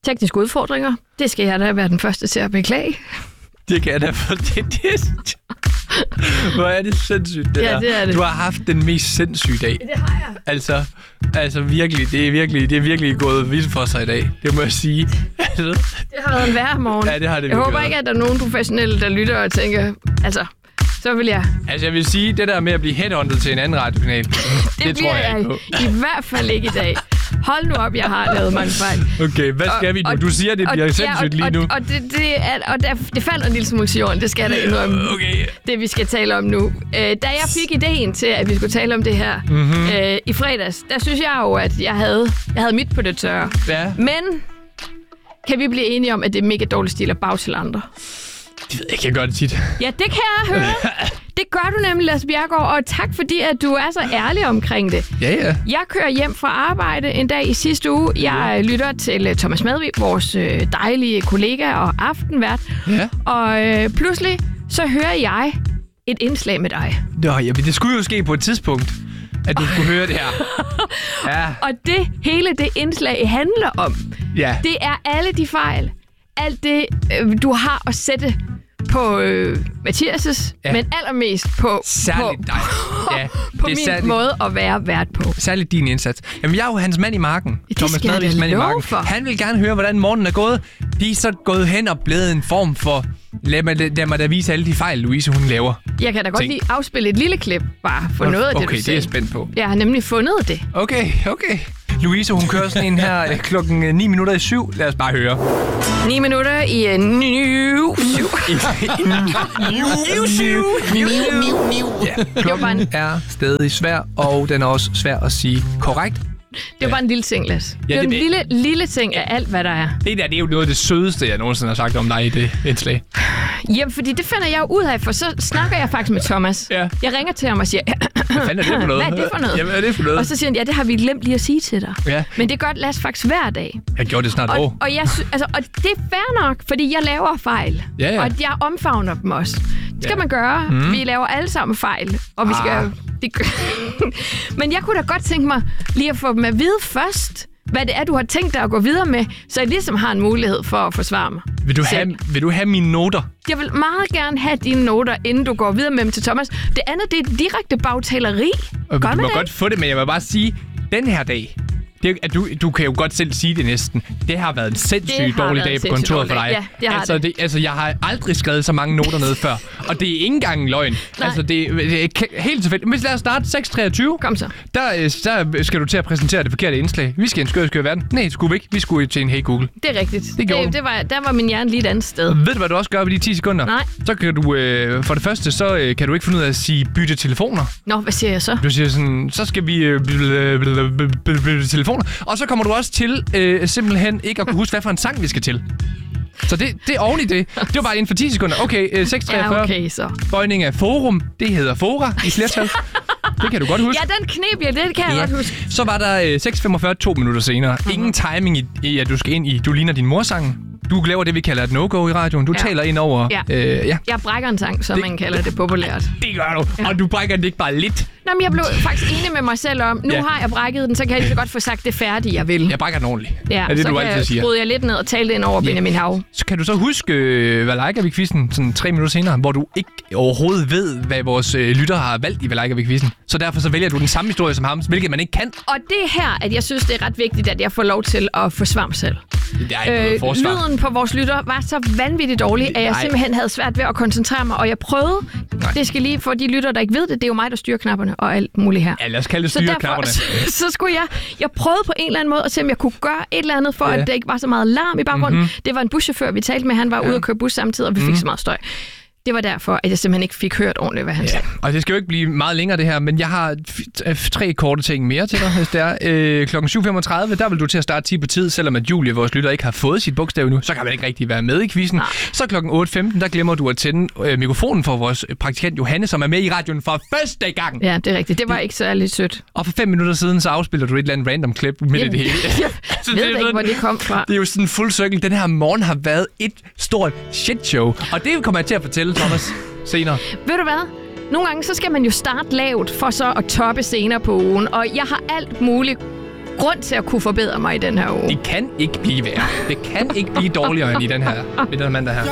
Tekniske udfordringer, det skal jeg da være den første til at beklage. Det kan jeg da for det. Hvor er det sindssygt, det der. Det er det. Du har haft den mest sindssyge dag. Det har jeg. Altså virkelig, det er virkelig gået vildt for sig i dag. Det må jeg sige. Altså. Det har været en værre morgen. Ja, det har det. Jeg håber ikke, at der er nogen professionelle, der lytter og tænker, altså, så vil jeg... Altså, jeg vil sige, det der med at blive headhunted til en anden radiokanal, det tror jeg ikke på. I hvert fald ikke i dag. Hold nu op, jeg har lavet mig en fejl. Okay, hvad skal vi nu? Du siger, det bliver sindssygt lige nu. Og det falder en lille smule til jorden, det skal der indrømme. Okay. Det, vi skal tale om nu. Da jeg fik ideen til, at vi skulle tale om det her i fredags, der synes jeg jo, at jeg havde mit på det tørre. Ja. Men kan vi blive enige om, at det er mega dårlig stil at bag til andre? Det ved jeg ikke, jeg gør det tit. Ja, det kan jeg høre. Det gør du nemlig, Lasse Bjerregaard, og tak fordi, at du er så ærlig omkring det. Ja. Jeg kører hjem fra arbejde en dag i sidste uge. Jeg lytter til Thomas Madvig, vores dejlige kollega og aftenvært. Ja. Og pludselig så hører jeg et indslag med dig. Nå, ja, men det skulle jo ske på et tidspunkt, at du skulle høre det her. Ja. Og hele det indslag handler om, det er alle de fejl, alt det, du har at sætte på Mathias', men allermest på min måde at være vært på. Særligt din indsats. Jamen, jeg er jo hans mand i marken. Thomas Madvigs mand i marken. Han vil gerne høre, hvordan morgenen er gået. De er så gået hen og blevet en form for... Lad mig da vise alle de fejl, Louise, hun laver. Jeg kan da godt lige afspille et lille klip, bare for noget af det, du sagde. Okay, det er jeg spændt på. Jeg har nemlig fundet det. Okay. Louise, hun kører sådan en her klokken 9:07. Lad os bare høre. 9 minutter i 7. Klokken er stadig svær, og den er også svær at sige korrekt. Det var bare en lille ting, Lasse. Det er en lille ting af alt, hvad der er. Det er jo noget af det sødeste, jeg nogensinde har sagt om dig i det indslag. Jamen, fordi det finder jeg jo ud af, for så snakker jeg faktisk med Thomas. Ja. Jeg ringer til ham og siger, hvad fanden er det for noget? Hvad er det for noget? Jamen, hvad er det for noget? Og så siger han, ja, det har vi glemt lige at sige til dig. Ja. Men det gør Lasse faktisk hver dag. Jeg gjorde det snart år. Og det er fair nok, fordi jeg laver fejl. Ja. Og jeg omfavner dem også. Det skal man gøre. Vi laver alle sammen fejl. Og vi skal... Men jeg kunne da godt tænke mig lige at få dem at vide først, hvad det er, du har tænkt dig at gå videre med, så jeg ligesom har en mulighed for at forsvare mig. Vil du have mine noter? Jeg vil meget gerne have dine noter, inden du går videre med dem til Thomas. Det andet, det er direkte bagtaleri. Du må godt få det, men jeg vil bare sige, den her dag... Du kan jo godt selv sige det næsten. Det har været en sindssygt dårlig dag på kontoret for dig. Ja, jeg har aldrig skrevet så mange noter ned før. Og det er ikke engang løgn. Nej. Altså, det er helt tilfældigt. Men lad os starte 6:23. Kom så. Der skal du til at præsentere det forkerte indslag. Vi skal en skør verden. Nej, det skulle vi ikke. Vi skulle til en Hey Google. Det er rigtigt. Der var min hjerne lige et andet sted. Ved du, hvad du også gør ved de 10 sekunder? Nej. Så kan du, for det første, så kan du ikke finde ud af at sige bytte telefoner. Nå, hvad siger jeg så? Du siger sådan, så skal vi bytte telefoner. Og så kommer du også til simpelthen ikke at kunne huske, hvad for en sang vi skal til. Så det er oven i det. Det var bare inden for 10 sekunder. Okay, 6:43. Ja, okay, så. Bøjning af forum. Det hedder fora i flertal. Det kan du godt huske. Ja, den knep jeg. Det kan jeg godt huske. Så var der 6:45, 2 minutter senere. Ingen timing i, at du skal ind i Du ligner din morsang. Du laver det, vi kalder et no-go i radioen. Du taler ind over... Ja. Jeg brækker en sang, som man kalder det populært. Det gør du. Ja. Og du brækker den ikke bare lidt. Nå, men jeg blev faktisk enig med mig selv om, nu har jeg brækket den, så kan jeg lige så godt få sagt det færdige, jeg vil. Jeg brækker den ordentligt. Ja, det, så du altid siger. Jeg lidt ned og tale ind over Benjamin Hav. Så kan du så huske Valaikavik-quizzen sådan 3 minutter senere, hvor du ikke overhovedet ved, hvad vores lytter har valgt i Valaikavik-quizzen. Så derfor så vælger du den samme historie som ham, hvilket man ikke kan. Og det er her, at jeg synes, det er ret vigtigt, at jeg får lov til at forsvare mig selv. Lyden på vores lytter var så vanvittigt dårlig, at jeg simpelthen havde svært ved at koncentrere mig, og jeg prøvede. Det skal lige for de lytter, der ikke ved det, det er jo mig, der styrer knapperne og alt muligt her. Ja, lad os kalde det styreknapperne. Så skulle jeg prøvede på en eller anden måde at se, om jeg kunne gøre et eller andet for, at det ikke var så meget larm i baggrunden. Det var en buschauffør, vi talte med, han var ude at køre bus samtidig, og vi fik så meget støj. Det var derfor, at jeg simpelthen ikke fik hørt ordentligt, hvad han sagde. Og det skal jo ikke blive meget længere det her, men jeg har 3 korte ting mere til dig, hvis det er. Klokken 7:35, der vil du til at starte 10 på tid, selvom at Julie, vores lytter, ikke har fået sit bogstav nu. Så kan man ikke rigtig være med i quizzen. Nej. Så klokken 8:15, der glemmer du at tænde mikrofonen for vores praktikant Johanne, som er med i radioen for første gang. Ja, det er rigtigt. Det var ikke særlig sødt. Og for 5 minutter siden, så afspiller du et eller andet random klip midt i det hele. Jeg ved ikke, hvor det kom fra. Det er jo sådan en fuld cirkel. Den her morgen har været et stort shitshow. Og det kommer jeg til at fortælle, Thomas, senere. Ved du hvad? Nogle gange så skal man jo starte lavt for så at toppe senere på ugen. Og jeg har alt muligt grund til at kunne forbedre mig i den her uge. Det kan ikke blive værre. Det kan ikke blive dårligere end i den her mandag her.